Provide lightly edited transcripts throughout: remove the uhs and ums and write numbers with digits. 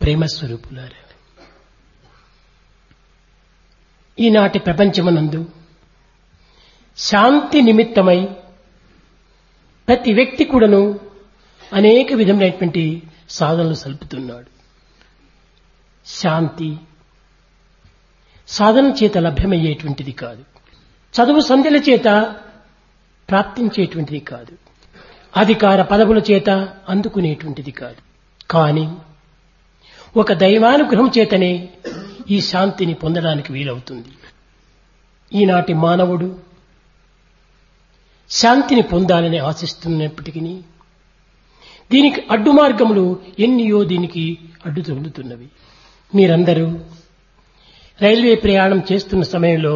ప్రేమ స్వరూపులారా, ఈనాటి ప్రపంచమునందు శాంతి నిమిత్తమై ప్రతి వ్యక్తి కూడాను అనేక విధమైనటువంటి సాధనలు సల్పుతున్నాడు. శాంతి సాధన చేత లభ్యమయ్యేటువంటిది కాదు, చదువు సంధ్యల చేత ప్రాప్తించేటువంటిది కాదు, అధికార పదవుల చేత అందుకునేటువంటిది కాదు. కానీ ఒక దైవానుగ్రహం చేతనే ఈ శాంతిని పొందడానికి వీలవుతుంది. ఈనాటి మానవుడు శాంతిని పొందాలని ఆశిస్తున్నప్పటికీ దీనికి అడ్డు మార్గములు ఎన్నియో దీనికి అడ్డు తగులుతున్నవి. మీరందరూ రైల్వే ప్రయాణం చేస్తున్న సమయంలో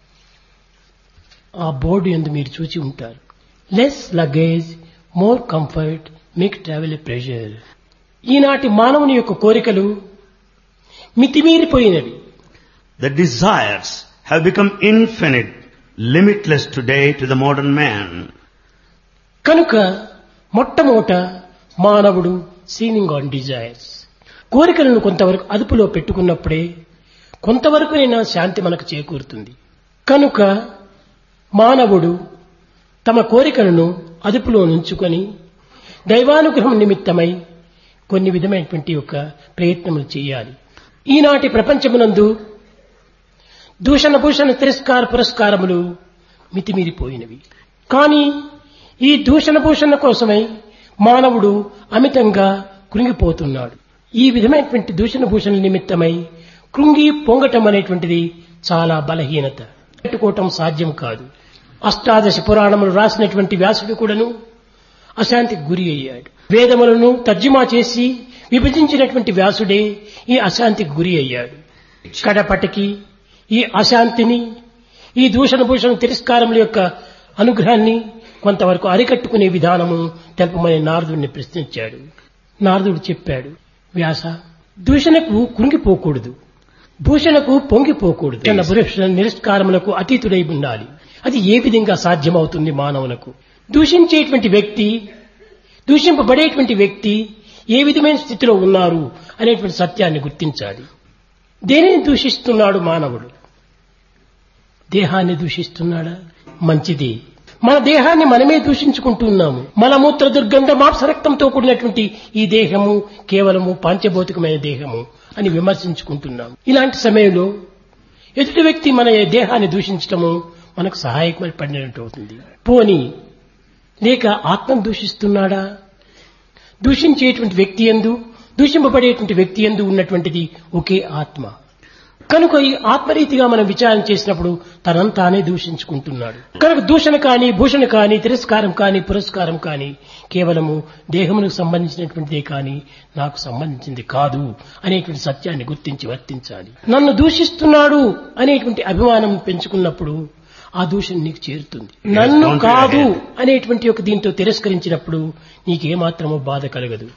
ఆ బోర్డు యందు మీరు చూచి ఉంటారు, less luggage more comfort make travel ఎ ప్రెజర్. ఈనాటి మానవుని యొక్క కోరికలు మితిమీరిపోయినవి. The desires have become infinite, limitless today to the modern man. కనుక మొట్టమొదట మానవుడు సీలింగ్ ఆన్ డిజైర్స్, కోరికలను కొంతవరకు అదుపులో పెట్టుకున్నప్పుడే కొంతవరకునైనా శాంతి మనకు చేకూరుతుంది. కనుక మానవుడు తమ కోరికలను అదుపులో ఉంచుకొని దైవానుగ్రహం నిమిత్తమై కొన్ని విధమైనటువంటి యొక్క ప్రయత్నములు చేయాలి. ఈనాటి ప్రపంచమునందు దూషణ భూషణ తిరస్కార పురస్కారములు మితిమీరిపోయినవి. కానీ ఈ దూషణ భూషణ కోసమై మానవుడు అమితంగా కృంగిపోతున్నాడు. ఈ విధమైనటువంటి దూషణ భూషణ నిమిత్తమై కృంగి పొంగటం అనేటువంటిది చాలా బలహీనత, పెట్టుకోవటం సాధ్యం కాదు. అష్టాదశ పురాణములు రాసినటువంటి వ్యాసుడు కూడాను అశాంతికి గురి అయ్యాడు. వేదములను తర్జుమా చేసి విభజించినటువంటి వ్యాసుడే ఈ అశాంతికి గురి అయ్యాడు. కడపటికి ఈ అశాంతిని, ఈ దూషణ భూషణ తిరస్కారముల యొక్క అనుగ్రహాన్ని కొంతవరకు అరికట్టుకునే విధానము తెలుపమని నారదుడిని ప్రశ్నించాడు. నారదుడు చెప్పాడు, వ్యాస, దూషణకు కృంగిపోకూడదు, భూషణకు పొంగిపోకూడదు. తన భూషణ నిరస్కారములకు అతీతుడై ఉండాలి. అది ఏ విధంగా సాధ్యమవుతుంది మానవులకు? దూషించేటువంటి వ్యక్తి, దూషింపబడేటువంటి వ్యక్తి ఏ విధమైన స్థితిలో ఉన్నారు అనేటువంటి సత్యాన్ని గుర్తించాలి. దేనిని దూషిస్తున్నాడు మానవుడు? దేహాన్ని దూషిస్తున్నాడా? మంచిది. మన దేహాన్ని మనమే దూషించుకుంటున్నాము. మలమూత్ర దుర్గంధ మాంసరక్తంతో కూడినటువంటి ఈ దేహము కేవలము పాంచభౌతికమైన దేహము అని విమర్శించుకుంటున్నాము. ఇలాంటి సమయంలో ఎదుటి వ్యక్తి మన దేహాన్ని దూషించటము మనకు సహాయపడినట్టు అవుతుంది. పోని లేక ఆత్మను దూషిస్తున్నాడా? దూషించేటువంటి వ్యక్తి యందు, దూషింపబడేటువంటి వ్యక్తి యందు ఉన్నటువంటిది ఒకే ఆత్మ. కనుక ఈ ఆత్మరీతిగా మనం విచారణ చేసినప్పుడు తనంతానే దూషించుకుంటున్నాడు. కనుక దూషణ కానీ, భూషణ కానీ, తిరస్కారం కానీ, పురస్కారం కానీ కేవలము దేహమునకు సంబంధించినటువంటిదే కానీ నాకు సంబంధించింది కాదు అనేటువంటి సత్యాన్ని గుర్తించి వర్తించాలి. నన్ను దూషిస్తున్నాడు అనేటువంటి అభిమానం పెంచుకున్నప్పుడు ఆ దూషణ నీకు చేరుతుంది. నన్ను కాదు అనేటువంటి ఒక దీంతో తిరస్కరించినప్పుడు నీకేమాత్రమో బాధ కలగదు.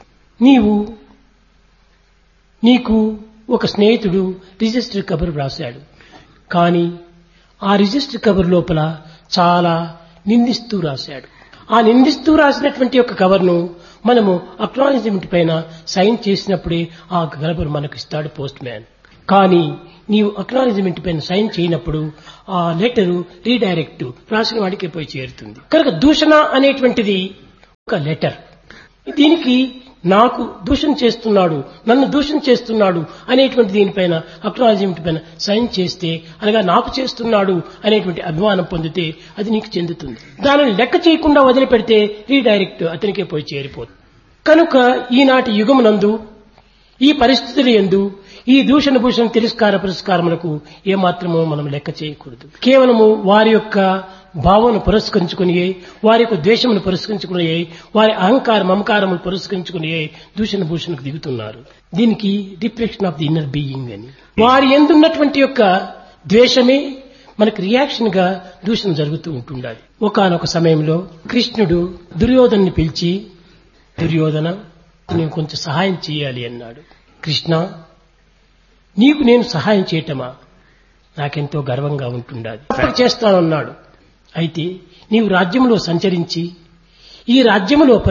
నీకు ఒక స్నేహితుడు రిజిస్టర్ కబర్ రాశాడు. కానీ ఆ రిజిస్టర్ కబర్ లోపల చాలా నిందిస్తూ రాశాడు. ఆ నిందిస్తూ రాసినటువంటి ఒక కవర్ను మనము అక్నాలెడ్జ్మెంట్ పైన సైన్ చేసినప్పుడే ఆ కబర్ మనకు ఇస్తాడు పోస్ట్ మ్యాన్. కానీ నీవు అక్నాలెడ్జ్మెంట్ పైన సైన్ చేయనప్పుడు ఆ లెటరు రీడైరెక్ట్ రాసిన వాడికి పోయి చేరుతుంది. కనుక దూషణ అనేటువంటిది ఒక లెటర్. దీనికి నాకు దూషణ చేస్తున్నాడు, నన్ను దూషణ చేస్తున్నాడు అనేటువంటి దీనిపైన అక్నాలెడ్జ్మెంట్ పైన సైన్ చేస్తే, అనగా నాకు చేస్తున్నాడు అనేటువంటి అభిమానం పొందితే అది నీకు చెందుతుంది. దానిని లెక్క చేయకుండా వదిలిపెడితే రీడైరెక్ట్ అతనికే పోయి చేరిపోతుంది. కనుక ఈనాటి యుగమునందు ఈ పరిస్థితుల యందు ఈ దూషణ భూషణ తిరస్కార పురస్కారములకు ఏమాత్రమో మనం లెక్క చేయకూడదు. కేవలము వారి యొక్క భావన పురస్కరించుకుని, వారి యొక్క ద్వేషమును పురస్కరించుకుని, వారి అహంకార మమకారములు పురస్కరించుకుని దూషణ భూషణకు దిగుతున్నారు. దీనికి reflection of the inner being అని. వారి ఎందున్నటువంటి యొక్క ద్వేషమే మనకు రియాక్షన్ గా దూషణ జరుగుతూ ఉంటుండాలి. ఒకానొక సమయంలో కృష్ణుడు దుర్యోధన్ని పిలిచి, దుర్యోధన, నేను కొంచెం సహాయం చేయాలి అన్నాడు. కృష్ణ, నీకు నేను సహాయం చేయటమా? నాకెంతో గర్వంగా ఉంటుండాలి. అప్పుడు చేస్తానన్నాడు. అయితే నీవు రాజ్యంలో సంచరించి ఈ రాజ్యము లోపల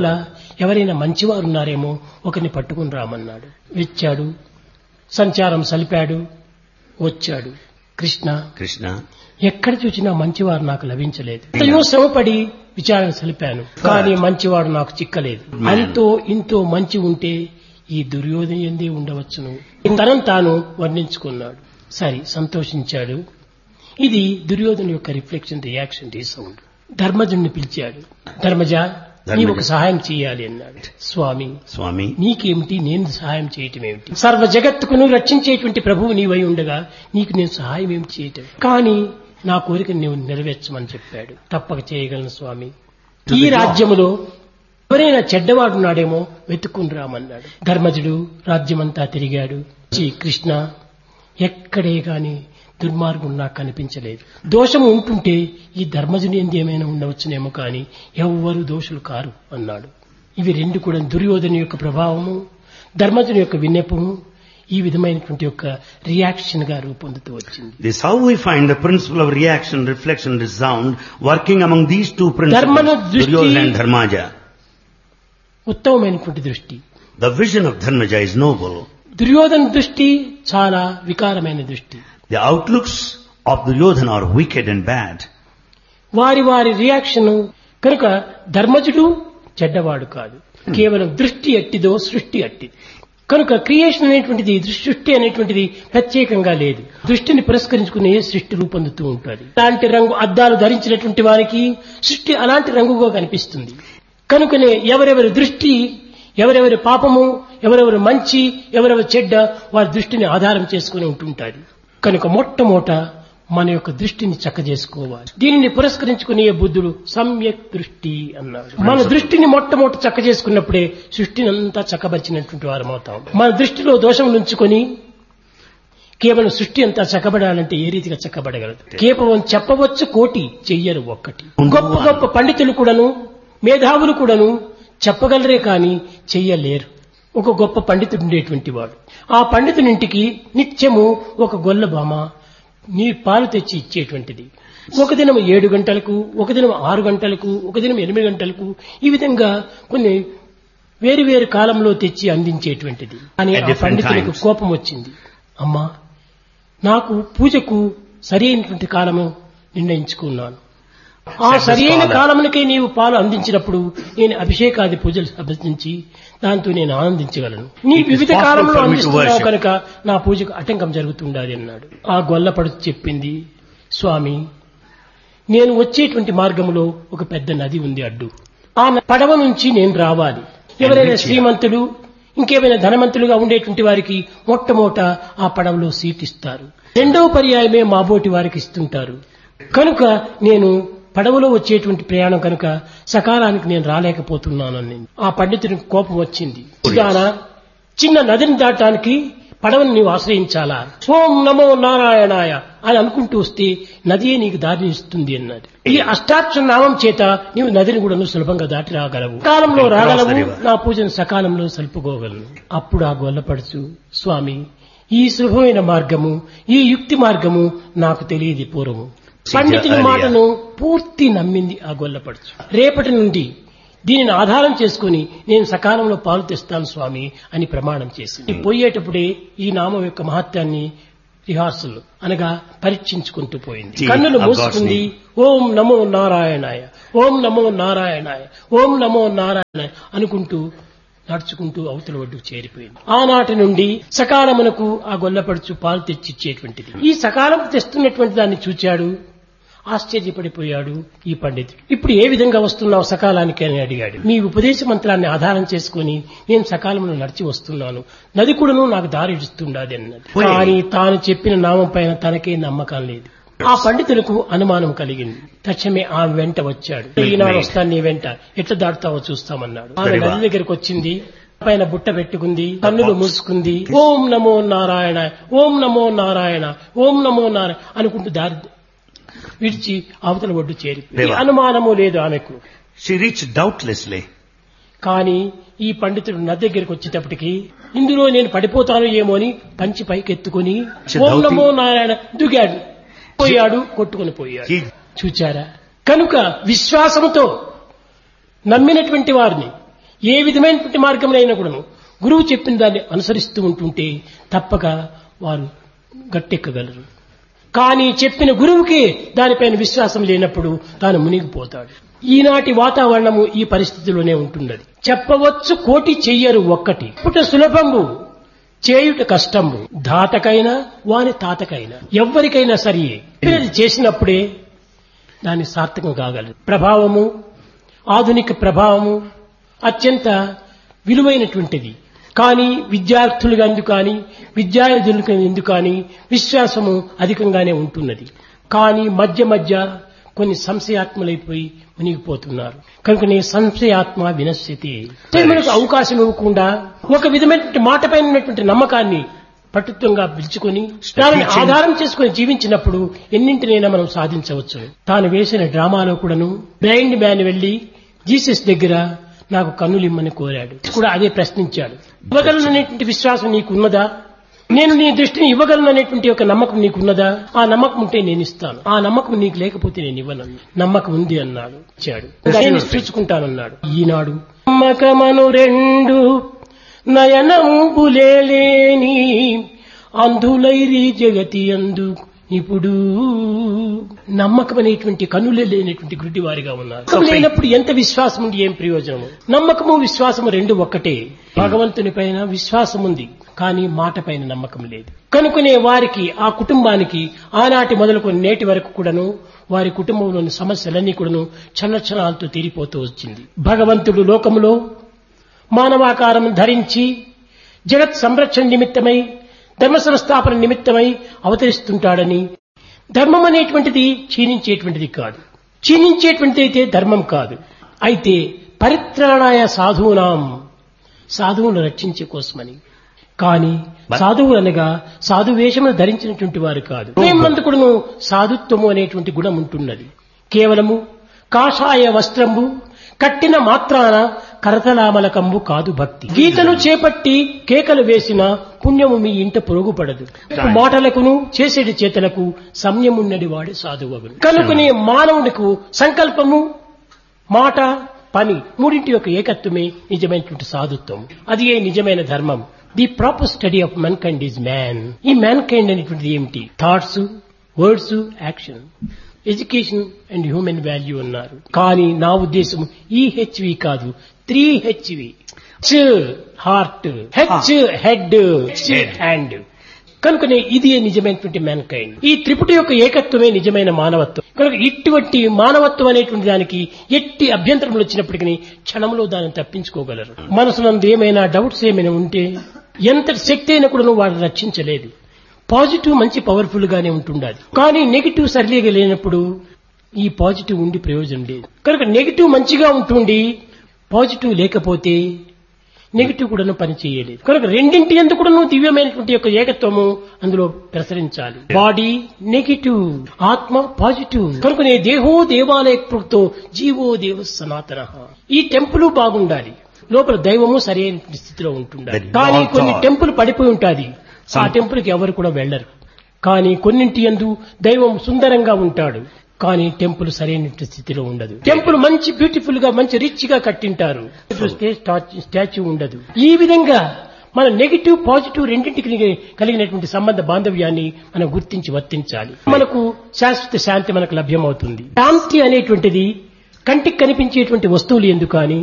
ఎవరైనా మంచివారు ఉన్నారేమో ఒకరిని పట్టుకుని రామన్నాడు. వచ్చాడు, సంచారం సలిపాడు, వచ్చాడు. కృష్ణ ఎక్కడ చూసినా మంచివారు నాకు లభించలేదు. ఎంతయో శ్రమపడి విచారణ సలిపాను, కానీ మంచివాడు నాకు చిక్కలేదు. అంతో ఇంతో మంచి ఉంటే ఈ దుర్యోధన ఎందే ఉండవచ్చును తనను తాను వర్ణించుకున్నాడు. సరే, సంతోషించాడు. ఇది దుర్యోధన యొక్క రిఫ్లెక్షన్, రియాక్షన్, రీసౌండ్. ధర్మజుడిని పిలిచాడు. ధర్మజ, నీ ఒక సహాయం చేయాలి అన్నాడు. స్వామి నీకేమిటి, నేను సహాయం చేయటం ఏమిటి? సర్వ జగత్తుకును రక్షించేటువంటి ప్రభువు నీవై ఉండగా నీకు నేను సహాయం ఏమిటి చేయటం? కానీ నా కోరికను నీవు నెరవేర్చమని చెప్పాడు. తప్పక చేయగలను స్వామి. ఈ రాజ్యములో ఎవరైనా చెడ్డవాడున్నాడేమో వెతుక్కుని రామన్నాడు. ధర్మజుడు రాజ్యమంతా తిరిగాడు. కృష్ణ, ఎక్కడే గాని దుర్మార్గం నాకు కనిపించలేదు. దోషము ఉంటుంటే ఈ ధర్మజుని ఏమైనా ఉండవచ్చునేమో, కానీ ఎవ్వరూ దోషులు కారు అన్నాడు. ఇవి రెండు కూడా దుర్యోధన యొక్క ప్రభావము, ధర్మజుని యొక్క విన్నపము ఈ విధమైనటువంటి యొక్క రియాక్షన్ గా రూపొందుతూ వచ్చింది. This is how we find the principle of reaction, reflection, resound working among these two principles, Duryodhana and Dharmaja. ఉత్తమమైనటువంటి దృష్టి. The vision of Dharmaja is noble. Duryodhana దృష్టి చాలా వికారమైన దృష్టి. The outlooks of Duryodhana are wicked and bad. వారి reaction కనుక ధర్మజుడు చెడ్డవాడు కాదు, కేవలం దృష్టి అట్టిదో సృష్టి అట్టిది. కనుక క్రియేషన్ అనేటువంటిది, సృష్టి అనేటువంటిది ప్రత్యేకంగా లేదు. దృష్టిని పురస్కరించుకునే సృష్టి రూపొందుతూ ఉంటుంది. అలాంటి రంగు అద్దాలు ధరించినటువంటి వారికి సృష్టి అలాంటి రంగుగా కనిపిస్తుంది. కనుకనే ఎవరెవరి దృష్టి, ఎవరెవరి పాపము, ఎవరెవరు మంచి, ఎవరెవరు చెడ్డ, వారి దృష్టిని ఆధారం చేసుకుని ఉంటుంటారు. కనుక మొట్టమొదట మన యొక్క దృష్టిని చక్కజేసుకోవాలి. దీనిని పురస్కరించుకునే బుద్ధుడు సమ్యక్ దృష్టి అన్నాడు. మన దృష్టిని మొట్టమొదట చక్క చేసుకున్నప్పుడే సృష్టిని అంతా చక్కబరిచినటువంటి వారం అవుతాం. మన దృష్టిలో దోషం నుంచుకొని కేవలం సృష్టి అంతా చక్కబడాలంటే ఏ రీతిగా చక్కబడగలదు? కేవలం చెప్పవచ్చు కోటి, చెయ్యరు ఒక్కటి. గొప్ప గొప్ప పండితులు కూడాను, మేధావులు కూడాను చెప్పగలరే కానీ చెయ్యలేరు. ఒక గొప్ప పండితుడు ఉండేటువంటి వాడు, ఆ పండితునింటికి నిత్యము ఒక గొల్ల బామ నీ పాలు తెచ్చి ఇచ్చేటువంటిది. ఒక దినం 7 గంటలకు, ఒక దినం 6 గంటలకు, ఒక దినం 8 గంటలకు, ఈ విధంగా కొన్ని వేరు వేరు కాలంలో తెచ్చి అందించేటువంటిది. అని ఆ పండితులకు కోపం వచ్చింది. అమ్మా, నాకు పూజకు సరైనటువంటి కాలము నిర్ణయించుకున్నాను. ఆ సరైన కాలమునకే నీవు పాలు అందించినప్పుడు నేను అభిషేకాది పూజలు అభ్యసించి దాంతో నేను ఆనందించగలను. నీ వివిధ కాలంలో అందిస్తున్నావు కనుక నా పూజకు ఆటంకం జరుగుతుండాలి అన్నాడు. ఆ గొల్లపడుచు చెప్పింది, స్వామి, నేను వచ్చేటువంటి మార్గంలో ఒక పెద్ద నది ఉంది అడ్డు. ఆ పడవ నుంచి నేను రావాలి. ఎవరైనా శ్రీమంతులు, ఇంకేమైనా ధనవంతులుగా ఉండేటువంటి వారికి మొట్టమొదట ఆ పడవలో సీట్ ఇస్తారు. రెండవ పర్యాయమే మాబోటి వారికి ఇస్తుంటారు. కనుక నేను పడవలో వచ్చేటువంటి ప్రయాణం కనుక సకాలానికి నేను రాలేకపోతున్నానని ఆ పండితునికి కోపం వచ్చింది. చిన్న నదిని దాటడానికి పడవను నీవు ఆశ్రయించాలా? ఓం నమో నారాయణాయ అని అనుకుంటూ వస్తే నదియే నీకు దారిని ఇస్తుంది అన్నది. ఈ అష్టాక్షర నామం చేత నీవు నదిని కూడా సులభంగా దాటి రాగలవు, కాలంలో రాగలవు, నా పూజను సకాలంలో సలుపుకోగలను. అప్పుడు ఆ గొల్లపడుచు, స్వామి, ఈ సులభమైన మార్గము, ఈ యుక్తి మార్గము నాకు తెలియదు పూర్వము. పండితుని మాటను పూర్తి నమ్మింది ఆ గొల్లపడుచు. రేపటి నుండి దీనిని ఆధారం చేసుకుని నేను సకాలంలో పాలు తెస్తాను స్వామి అని ప్రమాణం చేసింది. పోయేటప్పుడే ఈ నామం యొక్క మహత్యాన్ని రిహార్సల్ అనగా పరీక్షించుకుంటూ పోయింది. కన్నులు మూసుకుంది. ఓం నమో నారాయణాయ, ఓం నమో నారాయణాయ, ఓం నమో నారాయణాయ అనుకుంటూ నడుచుకుంటూ అవతల ఒడ్డుకు చేరిపోయింది. ఆనాటి నుండి సకాలమునకు ఆ గొల్లపడుచు పాలు తెచ్చిచ్చేటువంటిది. ఈ సకాలం తెస్తున్నటువంటి దాన్ని చూచాడు, ఆశ్చర్యపడిపోయాడు ఈ పండితుడు. ఇప్పుడు ఏ విధంగా వస్తున్నావు సకాలానికి అని అడిగాడు. మీ ఉపదేశ మంత్రాన్ని ఆధారం చేసుకుని నేను సకాలంలో నడిచి వస్తున్నాను, నది కూడాను నాకు దారి ఇస్తుండాది అన్నది. కానీ తాను చెప్పిన నామం పైన తనకే నమ్మకం లేదు. ఆ పండితులకు అనుమానం కలిగింది. తక్షణమే ఆమె వెంట వచ్చాడు. ఈనాడు వస్తాను నీ వెంట, ఎట్లా దాటుతావో చూస్తామన్నాడు. ఆమె నది దగ్గరకు వచ్చింది, పైన బుట్ట పెట్టుకుంది, కన్నులు మూసుకుంది. ఓం నమో నారాయణ, ఓం నమో నారాయణ, ఓం నమో నారాయణ అనుకుంటూ దారి విడిచి అవతల ఒడ్డు చేరి అనుమానము లేదు ఆమెకు. She reached doubtlessly. కానీ ఈ పండితుడు నది దగ్గరికి వచ్చేటప్పటికి ఇందులో నేను పడిపోతాను ఏమో అని పంచి పైకెత్తుకుని ఓం నమో నారాయణ దిగాడు, పోయాడు, కొట్టుకుని పోయాడు. చూచారా? కనుక విశ్వాసంతో నమ్మినటువంటి వారిని ఏ విధమైనటువంటి మార్గంలో కూడాను గురువు చెప్పిన దాన్ని అనుసరిస్తూ ఉంటుంటే తప్పక వారు గట్టెక్కగలరు. కానీ చెప్పిన గురువుకి దానిపైన విశ్వాసం లేనప్పుడు తాను మునిగిపోతాడు. ఈనాటి వాతావరణము ఈ పరిస్థితిలోనే ఉంటున్నది. చెప్పవచ్చు కోటి చెయ్యరు ఒక్కటి, పుట సులభంబు చేయుట కష్టంబు, ధాతకైనా వాని తాతకైనా ఎవ్వరికైనా సరే చేసినప్పుడే దాని సార్థకం కాగలదు. ప్రభావము, ఆధునిక ప్రభావము అత్యంత విలువైనటువంటిది. కానీ విద్యార్థులుగా ఎందుకు కానీ విద్యార్థులకు ఎందుకు కానీ విశ్వాసము అధికంగానే ఉంటున్నది. కానీ మధ్య మధ్య కొన్ని సంశయాత్మలైపోయి మునిగిపోతున్నారు. కనుకనే సంశయాత్మ వినశ్యతి. మనకు అవకాశం ఇవ్వకుండా ఒక విధమైనటువంటి మాట పైన ఉన్నటువంటి నమ్మకాన్ని పట్టుత్వంగా పిలుచుకొని దానిని ఆధారం చేసుకుని జీవించినప్పుడు ఎన్నింటినైనా మనం సాధించవచ్చు. తాను వేసిన డ్రామాలో కూడాను బ్లైండ్ మ్యాన్ వెళ్లి జీసస్ దగ్గర నాకు కన్నులిమ్మని కోరాడు. కూడా అదే ప్రశ్నించాడు. ఇవ్వగలననేటువంటి విశ్వాసం నీకున్నదా? నేను నీ దృష్టిని ఇవ్వగలననేటువంటి ఒక నమ్మకం నీకున్నదా? ఆ నమ్మకం ఉంటే నేను ఇస్తాను, ఆ నమ్మకం నీకు లేకపోతే నేను ఇవ్వను. నమ్మకం ఉంది అన్నాడు, ఇచ్చాడు. నేను చూసుకుంటానన్నాడు. ఈనాడు నమ్మకమను రెండు నయనంబులేని అంధులైరి జగతి అందు ఇప్పుడు నమ్మకం అనేటువంటి కన్నులే లేనటువంటి గుడ్డి వారిగా ఉన్నారు. లేనప్పుడు ఎంత విశ్వాసం ఉండి ఏం ప్రయోజనము? నమ్మకము విశ్వాసము రెండు ఒక్కటే. భగవంతుని పైన విశ్వాసం ఉంది, కానీ మాట పైన నమ్మకం లేదు. కనుకనే వారికి, ఆ కుటుంబానికి ఆనాటి మొదలుకొని నేటి వరకు కూడాను వారి కుటుంబంలోని సమస్యలన్నీ కూడాను క్షణక్షణాలతో తీరిపోతూ వచ్చింది. భగవంతుడు లోకములో మానవాకారం ధరించి జగత్ సంరక్షణ నిమిత్తమై ధర్మ సంస్థాపన నిమిత్తమై అవతరిస్తుంటాడని, ధర్మం అనేటువంటిది క్షీణించేటువంటిది కాదు, క్షీణించేటువంటిది అయితే ధర్మం కాదు. అయితే పరిత్రాణాయ సాధూనాం, సాధువులను రక్షించే కోసమని. కానీ సాధువులు అనగా సాధు వేషమును ధరించినటువంటి వారు కాదు. మేమందుకుడును సాధుత్వము అనేటువంటి గుణం ఉంటున్నది. కేవలము కాషాయ వస్త్రంబు కట్టిన మాత్రాన కరతలామలకంబు కాదు భక్తి. గీతను చేపట్టి కేకలు వేసిన పుణ్యము మీ ఇంట పొరుగుపడదు. మాటలకును చేసేటి చేతలకు సంయమున్నది వాడే సాధువగును. కనుకనే మానవుడికి సంకల్పము, మాట, పని మూడింటి యొక్క ఏకత్వమే నిజమైనటువంటి సాధుత్వం. అది ఏ నిజమైన ధర్మం. The proper study of man kind is man. ఈ మ్యాన్ కైండ్ అనేటువంటిది ఏమిటి? Thoughts, words, action, education and human value అన్నారు. కానీ నా ఉద్దేశం ఈహెచ్వి కాదు, 3HV. Heart, H head, hand. కనుకనే ఇది నిజమైనటువంటి మ్యాన్ కైండ్. ఈ త్రిపుటి యొక్క ఏకత్వమే నిజమైన మానవత్వం. కనుక ఇటువంటి మానవత్వం అనేటువంటి దానికి ఎట్టి అభ్యంతరములు వచ్చినప్పటికీ క్షణంలో దాన్ని తప్పించుకోగలరు. మనసునందు ఏమైనా డౌట్స్ ఏమైనా ఉంటే ఎంతటి శక్తి అయినా కూడా వాడిని రక్షించలేదు. పాజిటివ్ మంచి పవర్ఫుల్ గానే ఉంటుండాలి. కానీ నెగిటివ్ సరిలేగా లేనప్పుడు ఈ పాజిటివ్ ఉండి ప్రయోజనం లేదు. కనుక నెగిటివ్ మంచిగా ఉంటుండి పాజిటివ్ లేకపోతే నెగిటివ్ కూడా పని చేయలేదు. కనుక రెండింటి ఎందుకు కూడా దివ్యమైనటువంటి యొక్క ఏకత్వము అందులో ప్రసరించాలి. బాడీ నెగిటివ్, ఆత్మ పాజిటివ్. కనుకనే దేహో దేవాలయ ప్రోక్తో జీవో దేవ సనాతన. ఈ టెంపుల్ బాగుండాలి, లోపల దైవము సరైన స్థితిలో ఉంటుండాలి. కానీ కొన్ని టెంపుల్ పడిపోయి ఉంటాది, ఆ టెంపుల్ కి ఎవరు కూడా వెళ్లరు. కానీ కొన్నింటి యందు దైవం సుందరంగా ఉంటాడు, కానీ టెంపుల్ సరైన స్థితిలో ఉండదు. టెంపుల్ మంచి బ్యూటిఫుల్ గా మంచి రిచ్ గా కట్టింటారు, స్టాచ్యూ ఉండదు. ఈ విధంగా మన నెగిటివ్ పాజిటివ్ రెండింటికి కలిగినటువంటి సంబంధ బాంధవ్యాన్ని మనం గుర్తించి వర్తించాలి. మనకు శాశ్వత శాంతి మనకు లభ్యమవుతుంది. శాంతి అనేటువంటిది కంటికి కనిపించేటువంటి వస్తువులు ఎందుకు కానీ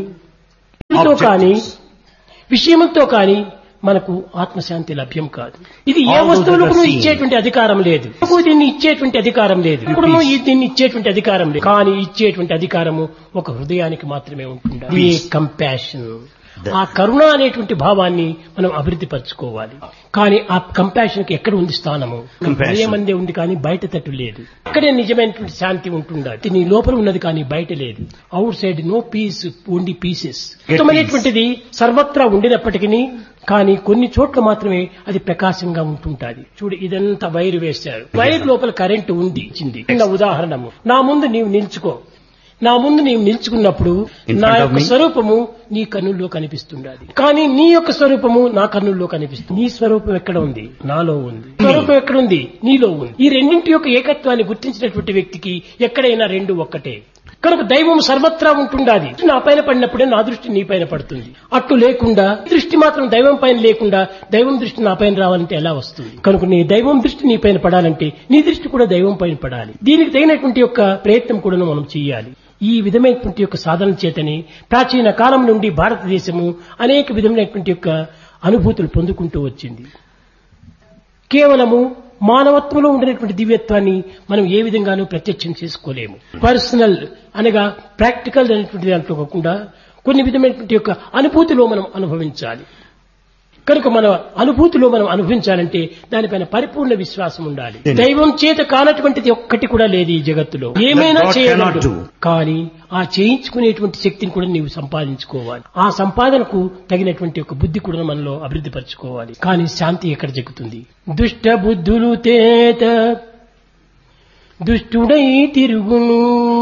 కానీ విషయములతో కానీ మనకు ఆత్మశాంతి లభ్యం కాదు. ఇది ఏ వస్తువులకు ఇచ్చేటువంటి అధికారం లేదు, దీన్ని ఇచ్చేటువంటి అధికారం లేదు, ఇప్పుడు దీన్ని ఇచ్చేటువంటి అధికారం లేదు. కానీ ఇచ్చేటువంటి అధికారము ఒక హృదయానికి మాత్రమే ఉంటుంది. కంపాషన్, ఆ కరుణ అనేటువంటి భావాన్ని మనం అభివృద్ధి పరచుకోవాలి. కానీ ఆ కంపాషన్ కి ఎక్కడ ఉంది స్థానము? హృదయమందే ఉంది, కానీ బయట తట్టు లేదు. అక్కడే నిజమైనటువంటి శాంతి ఉంటుండాలి. నీ లోపల ఉన్నది కానీ బయట లేదు. Out side no piece, only pieces. ఉత్తమమైనటువంటిది సర్వత్రా ఉండినప్పటికీ కానీ కొన్ని చోట్ల మాత్రమే అది ప్రకాశంగా ఉంటుంటాది. చూడు, ఇదంతా వైర్ వేశారు, వైర్ లోపల కరెంటు ఉంది. చిన్న ఉదాహరణము, నా ముందు నీవు నిల్చుకో, నా ముందు నీవు నిల్చుకున్నప్పుడు నా యొక్క స్వరూపము నీ కన్నుల్లో కనిపిస్తుండాలి. కానీ నీ యొక్క స్వరూపము నా కన్నుల్లో కనిపిస్తుంది. నీ స్వరూపం ఎక్కడ ఉంది? నాలో ఉంది. స్వరూపం ఎక్కడుంది? నీలో ఉంది. ఈ రెండింటి యొక్క ఏకత్వాన్ని గుర్తించినటువంటి వ్యక్తికి ఎక్కడైనా రెండు ఒక్కటే. కనుక దైవం సర్వత్రా ఉంటుండాలి. నా పైన పడినప్పుడే నా దృష్టి నీ పైన పడుతుంది. అట్లు లేకుండా దృష్టి మాత్రం దైవం పైన లేకుండా దైవం దృష్టి నా పైన రావాలంటే ఎలా వస్తుంది? కనుక నీ దైవం దృష్టి నీ పైన పడాలంటే నీ దృష్టి కూడా దైవం పైన పడాలి. దీనికి తగినటువంటి యొక్క ప్రయత్నం కూడా మనం చేయాలి. ఈ విధమైనటువంటి యొక్క సాధన చేతనే ప్రాచీన కాలం నుండి భారతదేశము అనేక విధమైనటువంటి యొక్క అనుభూతులు పొందుకుంటూ వచ్చింది. కేవలము మానవత్వంలో ఉండినటువంటి దివ్యత్వాన్ని మనం ఏ విధంగానూ ప్రత్యక్షం చేసుకోలేము. పర్సనల్ అనగా ప్రాక్టికల్ అనేటువంటి దాంట్లో కాకుండా కొన్ని విధమైనటువంటి యొక్క అనుభూతిలో మనం అనుభవించాలి. కనుక మన అనుభూతిలో మనం అనుభవించాలంటే దానిపైన పరిపూర్ణ విశ్వాసం ఉండాలి. దైవం చేత కానటువంటిది ఒక్కటి కూడా లేదు ఈ జగత్తులో. ఏమైనా చేయగలడు, కానీ ఆ చేయించుకునేటువంటి శక్తిని కూడా నీవు సంపాదించుకోవాలి. ఆ సంపాదనకు తగినటువంటి ఒక బుద్ధి కూడా మనలో అభివృద్ధి పరచుకోవాలి. కానీ శాంతి ఎక్కడ జరుగుతుంది? దుష్ట బుద్ధులు తేత దుష్టుడై తిరుగును,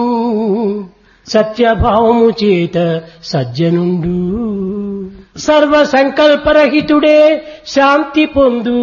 సత్యభావము చేత సజ్జనుండు, సర్వ సంకల్పరహితుడే శాంతి పొందు,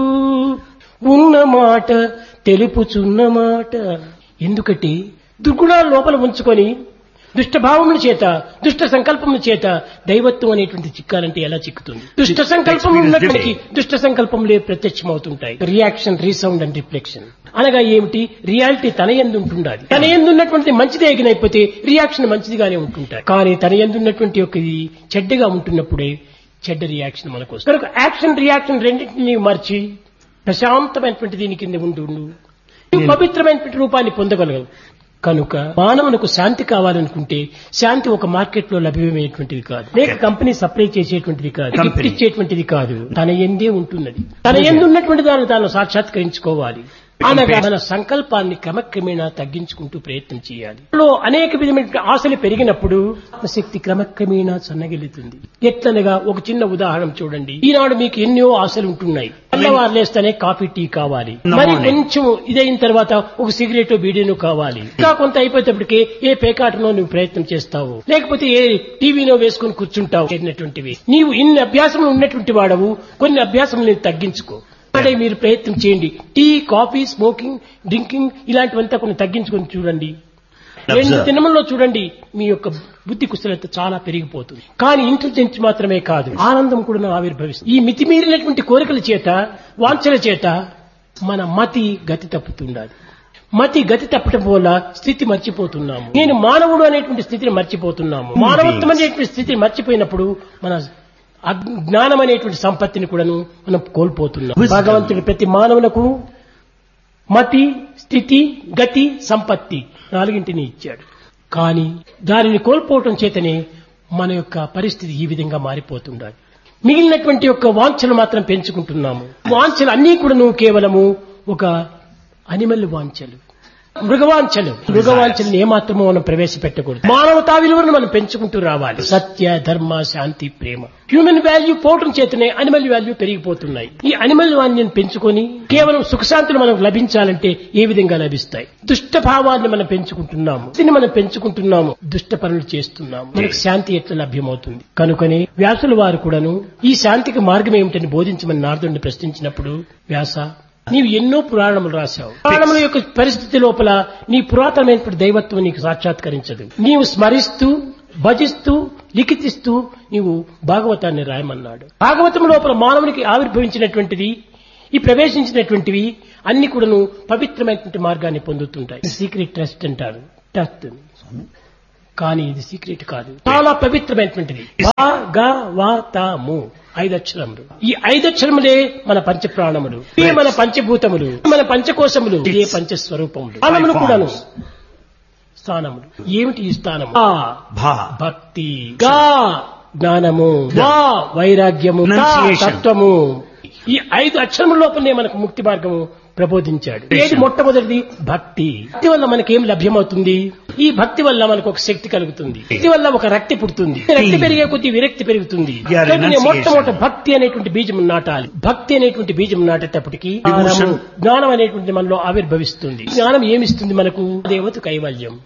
ఉన్న మాట తెలుపుచున్న మాట. ఎందుకంటే దుర్గుణాలు లోపల ఉంచుకొని దుష్టభావముల చేత దుష్ట సంకల్పముల చేత దైవత్వం అనేటువంటి చిక్కాలంటే ఎలా చిక్కుతుంది? దుష్ట సంకల్పం ఉన్నటువంటి దుష్ట సంకల్పములే ప్రత్యక్షమవుతుంటాయి. రియాక్షన్, రీసౌండ్ అండ్ రిఫ్లెక్షన్ అనగా ఏమిటి? రియాలిటీ తన యందు ఉంటుండాలి. తన యందు ఉన్నటువంటి మంచిదే ఎగినైపోతే రియాక్షన్ మంచిదిగానే ఉంటుంటాయి. కానీ తన యందు ఉన్నటువంటి ఒక చెడ్డగా ఉంటున్నప్పుడే చెడ్డ రియాక్షన్ మనకు వస్తుంది. కనుక యాక్షన్ రియాక్షన్ రెండింటినీ మర్చి ప్రశాంతమైనటువంటి దీని కింద ఉండు పవిత్రమైనటువంటి రూపాన్ని పొందగలగదు. కనుక మానవులకు శాంతి కావాలనుకుంటే శాంతి ఒక మార్కెట్ లో లభ్యమయ్యేటువంటిది కాదు, లేక కంపెనీ సప్లై చేసేటువంటిది కాదు, గిఫ్ట్ ఇచ్చేటువంటిది కాదు. తన యందే ఉంటున్నది. తన యందు ఉన్నటువంటి దాన్ని తాను సాక్షాత్కరించుకోవాలి. అనగా మన సంకల్పాన్ని క్రమక్రమేణా తగ్గించుకుంటూ ప్రయత్నం చేయాలి. అనేక విధమైన ఆశలు పెరిగినప్పుడు శక్తి క్రమక్రమేణా సన్నగిలుతుంది. ఎట్లనగా ఒక చిన్న ఉదాహరణ చూడండి. ఈనాడు మీకు ఎన్నో ఆశలు ఉంటున్నాయి. తెల్లవారు లేస్తేనే కాఫీ, టీ కావాలి. మరి కొంచెం ఇదైన తర్వాత ఒక సిగరెట్, బీడీను కావాలి. ఇంకా కొంత అయిపోయేటప్పటికే ఏ పేకాటనో నువ్వు ప్రయత్నం చేస్తావు, లేకపోతే ఏ టీవీనో వేసుకుని కూర్చుంటావు. చేరినటువంటివి నీవు ఇన్ని అభ్యాసములు ఉన్నటువంటి వాడవు. కొన్ని అభ్యాసములు తగ్గించుకో. మీరు ప్రయత్నం చేయండి. టీ, కాఫీ, స్మోకింగ్, డ్రింకింగ్ ఇలాంటివంతా కొన్ని తగ్గించుకొని చూడండి. 2 దినముల్లో చూడండి మీ యొక్క బుద్ధి కుశలత చాలా పెరిగిపోతుంది. కానీ ఇంటెలిజెన్స్ మాత్రమే కాదు, ఆనందం కూడా ఆవిర్భవిస్తుంది. ఈ మితిమీరినటువంటి కోరికల చేత, వాంఛల చేత మన మతి గతి తప్పుతుండాలి. మతి గతి తప్పటం వల్ల స్థితి మర్చిపోతున్నాము. నేను మానవుడు అనేటువంటి స్థితిని మర్చిపోతున్నాము. మానవత్వం అనేటువంటి స్థితిని మర్చిపోయినప్పుడు మన జ్ఞానం అనేటువంటి సంపత్తిని కూడాను మనం కోల్పోతున్నాం. భగవంతుడు ప్రతి మానవులకు మతి, స్థితి, గతి, సంపత్తి 4 ఇచ్చాడు. కానీ దానిని కోల్పోవటం చేతనే మన యొక్క పరిస్థితి ఈ విధంగా మారిపోతుండాలి. మిగిలినటువంటి యొక్క వాంఛలు మాత్రం పెంచుకుంటున్నాము. వాంఛలు అన్నీ కూడాను కేవలము ఒక అనిమల్ వాంఛలు, మృగవాంఛలను ఏమాత్రమో మనం ప్రవేశపెట్టకూడదు. మానవతా విలువలను మనం పెంచుకుంటూ రావాలి. సత్య, ధర్మ, శాంతి, ప్రేమ. హ్యూమన్ వాల్యూ పోవటం చేతనే అనిమల్ వాల్యూ పెరిగిపోతున్నాయి. ఈ అనిమల్ వాల్యూని పెంచుకొని కేవలం సుఖశాంతులు మనకు లభించాలంటే ఏ విధంగా లభిస్తాయి? దుష్ట భావాన్ని మనం పెంచుకుంటున్నాము, దీన్ని మనం పెంచుకుంటున్నాము, దుష్ట పనులు చేస్తున్నాము. మనకు శాంతి ఎట్లా లభ్యమవుతుంది? కనుకనే వ్యాసుల వారు కూడాను ఈ శాంతికి మార్గం ఏమిటని బోధించమని నారదుడిని ప్రశ్నించినప్పుడు, వ్యాస, నీవు ఎన్నో పురాణములు రాశావు. పురాణముల యొక్క పరిస్థితి లోపల నీ పురాతనమైనటువంటి దైవత్వం నీకు సాక్షాత్కరించదు. నీవు స్మరిస్తూ, భజిస్తూ, లిఖితిస్తూ నీవు భాగవతాన్ని రాయమన్నాడు. భాగవతం లోపల మానవునికి ఆవిర్భవించినటువంటిది, ఈ ప్రవేశించినటువంటివి అన్ని కూడాను పవిత్రమైనటువంటి మార్గాన్ని పొందుతుంటాయి. సీక్రెట్ ట్రస్ట్ అంటారు. ట్రస్ట్ కానీ ఇది సీక్రెట్ కాదు, చాలా పవిత్రమైనటువంటిది. భాగవతము 5 అక్షరములు. ఈ 5 అక్షరములే మన పంచప్రాణములు, మన పంచభూతములు, మన పంచకోశములు, ఇదే పంచస్వరూపములు. స్థానములు కూడాను. స్థానములు ఏమిటి? ఈ స్థానము భక్తి, గా జ్ఞానము, వా వైరాగ్యము, తత్వము. ఈ 5 అక్షరముల లోపలనే మనకు ముక్తి మార్గము ప్రబోధించాడు. ఏది మొట్టమొదటిది? భక్తి. భక్తి వల్ల మనకేం లభ్యమవుతుంది? ఈ భక్తి వల్ల మనకు ఒక శక్తి కలుగుతుంది. భక్తి వల్ల ఒక రక్తి పుడుతుంది. రక్తి పెరిగే కొద్ది విరక్తి పెరుగుతుంది. మొట్టమొదటి భక్తి అనేటువంటి బీజం నాటాలి. భక్తి అనేటువంటి బీజం నాటేటప్పటికీ జ్ఞానం అనేటువంటి మనలో ఆవిర్భవిస్తుంది. జ్ఞానం ఏమిస్తుంది మనకు? దేవత కైవల్యం.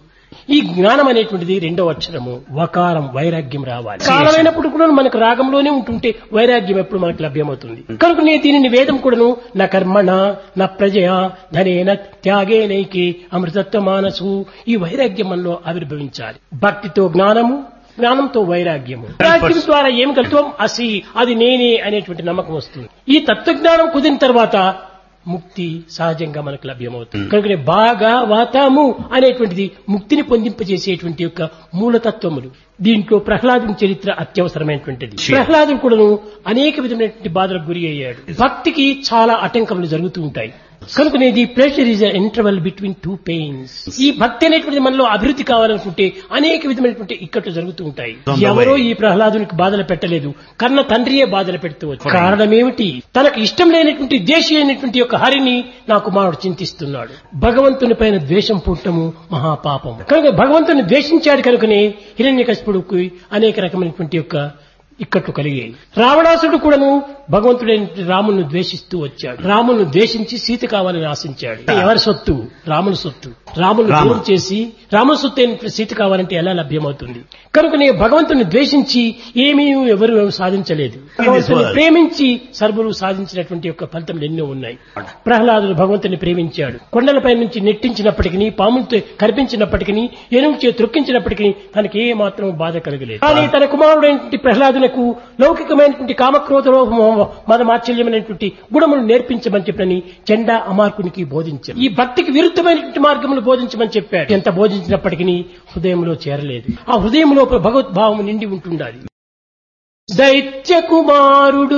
ఈ జ్ఞానం అనేటువంటిది రెండవ అక్షరము వకారం వైరాగ్యం రావాలి. కాలమైనప్పుడు కూడా మనకు రాగంలోనే ఉంటుంటే వైరాగ్యం ఎప్పుడు మనకు లభ్యమవుతుంది. కనుక నేను దీనిని వేదం కూడాను నా కర్మణ నా ప్రజయా ధనేన త్యాగేనైకి అమృతత్వ మానసు ఈ వైరాగ్యం మనలో ఆవిర్భవించాలి. భక్తితో జ్ఞానము, జ్ఞానంతో వైరాగ్యము. వైరాగ్యం ద్వారా ఏం కలుగుతాం అసి అది నేనే అనేటువంటి నమ్మకం వస్తుంది. ఈ తత్వజ్ఞానం కుదిరిన తర్వాత ముక్తి సహజంగా మనకు లభ్యమవుతుంది. కనుక బాగా వాతాము అనేటువంటిది ముక్తిని పొందింపజేసేటువంటి యొక్క మూలతత్వములు. దీంట్లో ప్రహ్లాదుని చరిత్ర అత్యవసరమైనటువంటిది. ప్రహ్లాదుడు కూడాను అనేక విధమైనటువంటి బాధలకు గురి అయ్యాడు. భక్తికి చాలా ఆటంకములు జరుగుతూ ఉంటాయి. కనుకనే the pressure is interval between two pains. ఈ భక్తి అనేటువంటి మనలో అభివృద్ధి కావాలనుకుంటే అనేక విధమైనటువంటి ఇక్కట్లు జరుగుతూ ఉంటాయి. ఎవరో ఈ ప్రహ్లాదునికి బాధలు పెట్టలేదు, కన్న తండ్రియే బాధలు పెడుతూ వచ్చాడు. కారణం ఏమిటి? తనకు ఇష్టం లేనటువంటి దేశీ అయినటువంటి యొక్క హరిని నా కుమారుడు చింతిస్తున్నాడు. భగవంతుని పైన ద్వేషం పుట్టము మహాపాపం. కనుక భగవంతుని ద్వేషించాడు కనుకనే హిరణ్యకశిపుడుకి అనేక రకమైనటువంటి యొక్క ఇక్కట్లు కలిగాయి. రావణాసుడు కూడాను భగవంతుడైన రామును ద్వేషిస్తూ వచ్చాడు. రామును ద్వేషించి సీత కావాలని ఆశించాడు. ఎవరి సొత్తు? రాముని సొత్తు. రామును దూరం చేసి రాముని సొత్తు అయిన సీత కావాలంటే ఎలా లభ్యమవుతుంది? కనుక నేను భగవంతుని ద్వేషించి ఏమీ ఎవరు సాధించలేదు. భగవంతుని ప్రేమించి సర్వులు సాధించినటువంటి యొక్క ఫలితములు ఎన్నో ఉన్నాయి. ప్రహ్లాదుడు భగవంతుని ప్రేమించాడు. కొండలపై నుంచి నెట్టించినప్పటికీ, పాములతో కనిపించినప్పటికీ, ఏనుగుచే త్రొక్కించినప్పటికీ తనకి ఏ మాత్రం బాధ కలగలేదు. కానీ తన కుమారుడైనటువంటి ప్రహ్లాదులకు లౌకికమైనటువంటి కామక్రోధ మదమాచల్యమైనటువంటి గుణములు నేర్పించమని చెప్పని చెండా అమార్కునికి బోధించారు. ఈ భక్తికి విరుద్ధమైనటువంటి మార్గములు బోధించమని చెప్పాడు. ఎంత బోధించినప్పటికీ హృదయంలో చేరలేదు. ఆ హృదయంలో భగవద్భావం నిండి ఉంటుండాలి. దైత్య కుమారుడు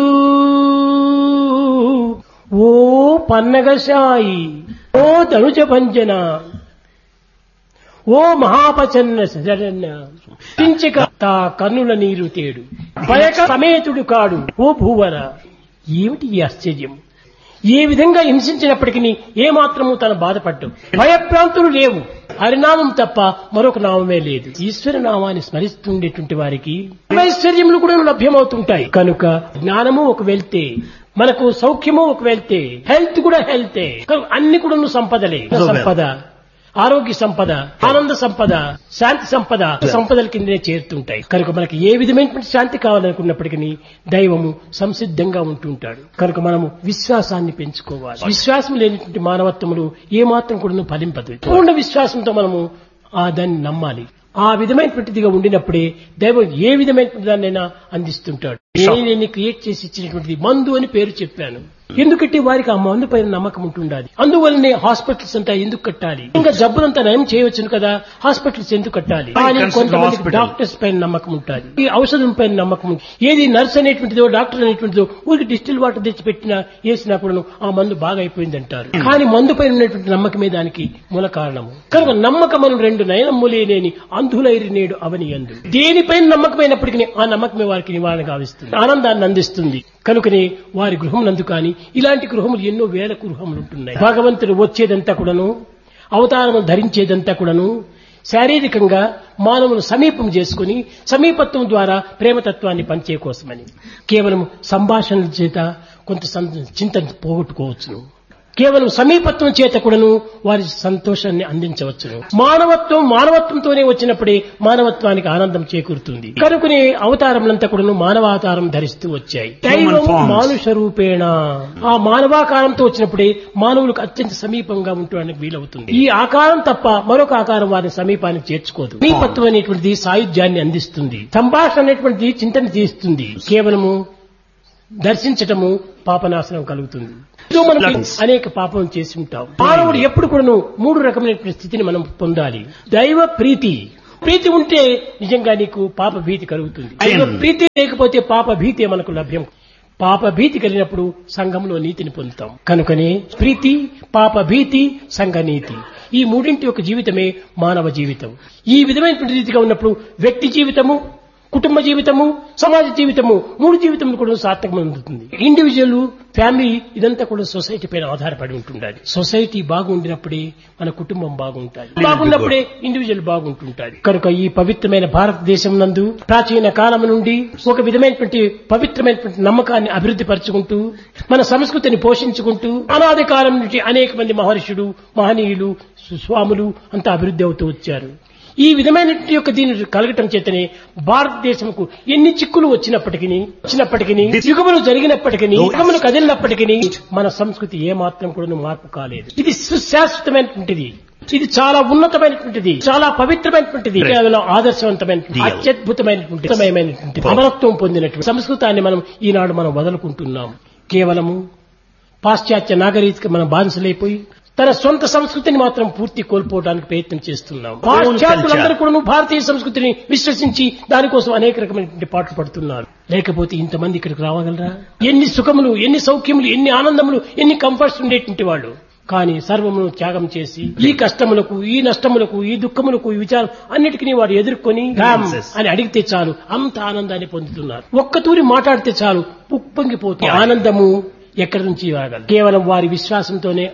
ఓ పన్నగశాయి, ఓ ధనుజ భంజన, ఓ మహాపచన్న శరణ్య పించక తా కన్నుల నీరు తేడు భయక సమేతుడు కాడు ఓ భూవర. ఏమిటి ఈ ఆశ్చర్యం? ఏ విధంగా హింసించినప్పటికీ ఏమాత్రము తన బాధపడ్డం, భయప్రాంతులు లేవు. హరినామం తప్ప మరొక నామమే లేదు. ఈశ్వర నామాన్ని స్మరిస్తుండేటువంటి వారికి ఐశ్వర్యములు కూడా లభ్యమవుతుంటాయి. కనుక జ్ఞానము ఒక వెళ్తే, మనకు సౌఖ్యము ఒక వెళ్తే, హెల్త్ కూడా హెల్తే. అన్ని కూడా సంపదలే. సంపద, ఆరోగ్య సంపద, ఆనంద సంపద, శాంతి సంపద సంపదల కిందనే చేరుతుంటాయి. కనుక మనకి ఏ విధమైనటువంటి శాంతి కావాలనుకున్నప్పటికీ దైవము సంసిద్ధంగా ఉంటుంటాడు. కనుక మనము విశ్వాసాన్ని పెంచుకోవాలి. విశ్వాసం లేనటువంటి మానవత్వములు ఏమాత్రం కూడా ఫలింపదు. పూర్ణ విశ్వాసంతో మనము దాన్ని నమ్మాలి. ఆ విధమైనటువంటిదిగా ఉండినప్పుడే దైవం ఏ విధమైనటువంటి దాన్నైనా అందిస్తుంటాడు. నేను క్రియేట్ చేసి ఇచ్చినటువంటిది మందు అని పేరు చెప్పాను. ఎందుకంటే వారికి ఆ మందు పైన నమ్మకం ఉంటుండాలి. అందువల్లనే హాస్పిటల్స్ అంతా ఎందుకు కట్టాలి? ఇంకా జబ్బులంతా నయం చేయవచ్చును కదా, హాస్పిటల్స్ ఎందుకు కట్టాలి? కానీ కొంతమంది డాక్టర్స్ పైన నమ్మకం ఉంటుంది, ఈ ఔషధం పైన నమ్మకం ఉంటుంది. ఏది నర్స్ అనేటువంటిదో డాక్టర్ అనేటువంటిదో ఊరికి డిస్టిల్ వాటర్ తెచ్చి పెట్టినా వేసినా కూడా ఆ మందు బాగా అయిపోయింది అంటారు. కానీ మందు పైన ఉన్నటువంటి నమ్మకమే దానికి మూల కారణము. కనుక నమ్మకమను రెండు నయనమ్ములే లేని అంధులైరి నేడు అవని అందు. దేనిపైన నమ్మకమైనప్పటికీ ఆ నమ్మకమే వారికి నివారణ గావిస్తుంది, ఆనందాన్ని అందిస్తుంది. కనుకనే వారి గృహం నందు కానీ ఇలాంటి గృహములు ఎన్నో వేల గృహములు ఉంటున్నాయి. భగవంతుడు వచ్చేదంతా కూడాను, అవతారములు ధరించేదంతా కూడాను శారీరకంగా మానవును సమీపం చేసుకుని సమీపత్వం ద్వారా ప్రేమతత్వాన్ని పంచే కోసమని. కేవలం సంభాషణల చేత కొంత చింతన పోగొట్టుకోవచ్చును. కేవలం సమీపత్వం చేత కూడాను వారి సంతోషాన్ని అందించవచ్చును. మానవత్వంతోనే వచ్చినప్పుడే మానవత్వానికి ఆనందం చేకూరుతుంది. కనుకనే అవతారములంతా కూడాను మానవావతారం ధరిస్తూ వచ్చాయి. దైవం మానుష రూపేణ, ఆ మానవాకారంతో వచ్చినప్పుడే మానవులకు అత్యంత సమీపంగా ఉండడానికి వీలవుతుంది. ఈ ఆకారం తప్ప మరొక ఆకారం వారిని సమీపానికి చేర్చుకోదు. సమీపత్వం అనేటువంటిది సాయుధ్యాన్ని అందిస్తుంది. సంభాషణ అనేటువంటిది చింతన తీస్తుంది. కేవలము దర్శించటము పాపనాశనం కలుగుతుంది. మనం అనేక పాపం చేసి ఉంటాం. మానవుడు ఎప్పుడు కూడా మూడు రకమైన స్థితిని మనం పొందాలి. దైవ ప్రీతి. ప్రీతి ఉంటే నిజంగా నీకు పాప భీతి కలుగుతుంది. దైవ ప్రీతి లేకపోతే పాప భీతి మనకు లభ్యం. పాప భీతి కలిగినప్పుడు సంఘంలో నీతిని పొందుతాం. కనుకనే ప్రీతి, పాప భీతి, సంఘ నీతి, ఈ మూడింటి యొక్క జీవితమే మానవ జీవితం. ఈ విధమైనటువంటి రీతిగా ఉన్నప్పుడు వ్యక్తి జీవితము, కుటుంబ జీవితము, సమాజ జీవితము, మూడు జీవితములు కూడా సార్థకమవుతుంది. ఇండివిజువల్, ఫ్యామిలీ ఇదంతా కూడా సొసైటీ పైన ఆధారపడి ఉంటుండాలి. సొసైటీ బాగుండినప్పుడే మన కుటుంబం బాగుంటుంది, బాగున్నప్పుడే ఇండివిజువల్ బాగుంటుంటాడు. కనుక ఈ పవిత్రమైన భారతదేశం నందు ప్రాచీన కాలం నుండి ఒక విధమైనటువంటి పవిత్రమైనటువంటి నమ్మకాన్ని అభివృద్ధి పరుచుకుంటూ మన సంస్కృతిని పోషించుకుంటూ అనాది కాలం నుంచి అనేక మంది మహర్షులు, మహనీయులు, స్వాములు అంతా అభివృద్ధి అవుతూ వచ్చారు. ఈ విధమైనటువంటి యొక్క దీని కలగటం చేతనే భారతదేశంకు ఎన్ని చిక్కులు వచ్చినప్పటికీ యుగములు జరిగినప్పటికీ యుగములు కదిలినప్పటికీ మన సంస్కృతి ఏమాత్రం కూడా మార్పు కాలేదు. ఇది సుశాశ్వతమైనటువంటిది, ఇది చాలా ఉన్నతమైనటువంటిది, చాలా పవిత్రమైనటువంటిది, కేవలం ఆదర్శవంతమైనటువంటి అత్యద్భుతమైనటువంటి అమరత్వం పొందినటువంటి సంస్కృతాన్ని మనం వదులుకుంటున్నాం. కేవలము పాశ్చాత్య నాగరిక మనం బానిసలైపోయి తన సొంత సంస్కృతిని మాత్రం పూర్తి కోల్పోవడానికి ప్రయత్నం చేస్తున్నాం. పాశ్చాత్యులందరూ కూడా భారతీయ సంస్కృతిని విశ్వసించి దానికోసం అనేక రకమైనటువంటి పాటలు పడుతున్నారు. లేకపోతే ఇంతమంది ఇక్కడికి రావగలరా? ఎన్ని సుఖములు, ఎన్ని సౌఖ్యములు, ఎన్ని ఆనందములు, ఎన్ని కంఫర్ట్స్ ఉండేటువంటి వాళ్ళు. కానీ సర్వమును త్యాగం చేసి ఈ కష్టములకు, ఈ నష్టములకు, ఈ దుఃఖములకు, ఈ విచారం అన్నిటికీ వారు ఎదుర్కొని అని అడిగితే చాలు అంత ఆనందాన్ని పొందుతున్నారు. ఒక్కతూరి మాట్లాడితే చాలు ఉప్పొంగిపోతుంది. ఆనందము ఎక్కడి నుంచి రాగలరు? కేవలం వారి విశ్వాసంతోనే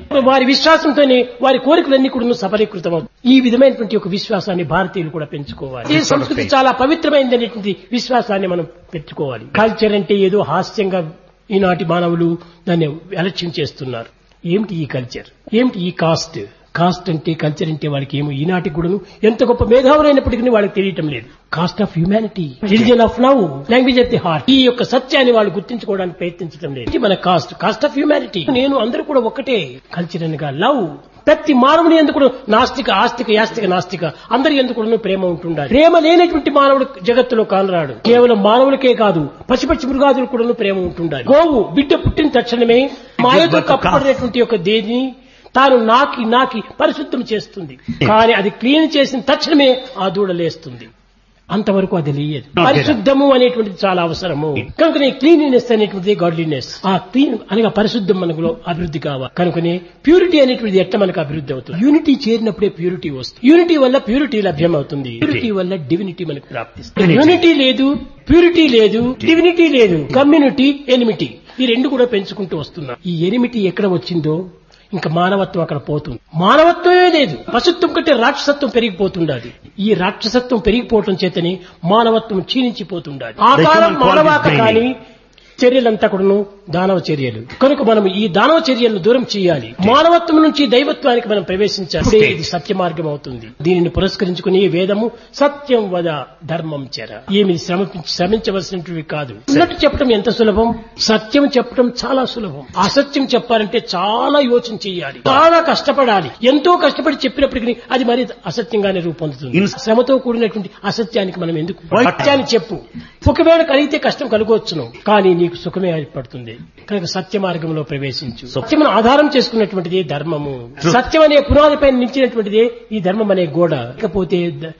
వారి కోరికలన్నీ కూడా సఫలీకృతమవుతాయి. ఈ విధమైనటువంటి ఒక విశ్వాసాన్ని భారతీయులు కూడా పెంచుకోవాలి. ఈ సంస్కృతి చాలా పవిత్రమైనది అనేటువంటి విశ్వాసాన్ని మనం పెంచుకోవాలి. కల్చర్ అంటే ఏదో హాస్యంగా ఈనాటి మానవులు దాన్ని అలక్ష్యం చేస్తున్నారు. ఏమిటి ఈ కల్చర్? ఏమిటి ఈ కాస్ట్? కాస్ట్ అంటే, కల్చర్ అంటే వాళ్ళకి ఏమో ఈనాటికి కూడాను ఎంత గొప్ప మేధావులైనప్పటికీ వాళ్ళకి తెలియటం లేదు. Cost of humanity, religion of love, language of the heart, ఈ యొక్క సత్యాన్ని వాళ్ళు గుర్తించుకోవడానికి ప్రయత్నించడం లేదు. ఇది మన కాస్ట్ ఆఫ్ హ్యూమానిటీ. నేను అందరూ కూడా ఒకటే. కల్చర్ అనగా లవ్. ప్రతి మానవుని ఎందుకు నాస్తిక, ఆస్తిక, యాస్తిక, నాస్తిక అందరి ఎందుకు ప్రేమ ఉంటుండాలి. ప్రేమ లేనటువంటి మానవుడు జగత్తులో కానరాడు. కేవలం మానవులకే కాదు, పశుపక్షి మృగాదులు కూడా ప్రేమ ఉంటుండాలి. గోవు బిడ్డ పుట్టిన తక్షణమే మాయతో కప్పబడినటువంటి యొక్క దేని తాను నాకి పరిశుద్ధం చేస్తుంది. కానీ అది క్లీన్ చేసిన తక్షణమే ఆ దూడ లేస్తుంది. అంతవరకు అది లేదు. పరిశుద్ధము అనేటువంటిది చాలా అవసరము. కనుకనే క్లీనినెస్ అనేటువంటిది గాడ్లీనెస్. ఆ క్లీన్ అనగా పరిశుద్ధం మనకు అభివృద్ధి కావాలి. కనుకనే ప్యూరిటీ అనేటువంటిది ఎట్లా మనకు అభివృద్ధి అవుతుంది? యూనిటీ చేరినప్పుడే ప్యూరిటీ వస్తుంది. యూనిటీ వల్ల ప్యూరిటీ లభ్యం అవుతుంది. ప్యూరిటీ వల్ల డివినిటీ మనకు ప్రాప్తిస్తుంది. యూనిటీ లేదు, ప్యూరిటీ లేదు, డివినిటీ లేదు, కమ్యూనిటీ, ఎనిమిటీ, ఈ రెండు కూడా పెంచుకుంటూ వస్తున్నాం. ఈ ఎనిమిటీ ఎక్కడ వచ్చిందో ఇంకా మానవత్వం అక్కడ పోతుంది. మానవత్వమే లేదు. పశుత్వం కంటే రాక్షసత్వం పెరిగిపోతుండాలి. ఈ రాక్షసత్వం పెరిగిపోవటం చేతని మానవత్వం క్షీణించిపోతుండాలి. ఆకారం మానవాక కానీ చర్యలంతా కూడాను దానవ చర్యలు. కనుక మనం ఈ దానవ చర్యలను దూరం చేయాలి. మానవత్వం నుంచి దైవత్వానికి మనం ప్రవేశించాలి. ఇది సత్య మార్గం అవుతుంది. దీనిని పురస్కరించుకుని వేదము సత్యం వద ధర్మం చెర, ఏమి శ్రమించవలసినవి కాదు. ఉన్నట్టు చెప్పడం ఎంత సులభం, సత్యం చెప్పడం చాలా సులభం. అసత్యం చెప్పాలంటే చాలా యోచన చేయాలి, చాలా కష్టపడాలి. ఎంతో కష్టపడి చెప్పినప్పటికీ అది మరి అసత్యంగానే రూపొందుతుంది. శ్రమతో కూడినటువంటి అసత్యానికి మనం ఎందుకు? సత్యాన్ని చెప్పు. ఒకవేళ కలిగితే కష్టం కలుగవచ్చును, కానీ నీకు సుఖమే ఏర్పడుతుంది. కనుక సత్య మార్గంలో ప్రవేశించు. సత్యమును ఆధారం చేసుకున్నటువంటిది ధర్మము. సత్యం అనే పునాదిపై నిలిచినటువంటిదే ఈ ధర్మం అనే గోడ. లేకపోతే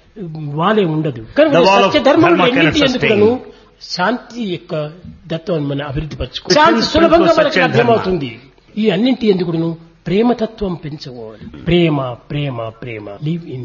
వాలే ఉండదు. కనుక సత్య ధర్మం ఎందుకు శాంతి యొక్క దత్వాన్ని మనం అభివృద్ధి పరచుకో. శాంతి సులభంగా మనకు అర్థమవుతుంది. ఈ అన్నింటి ఎందుకును ప్రేమతత్వం పెంచుకోవాలి. ప్రేమ ప్రేమ ప్రేమ లివ్ ఇన్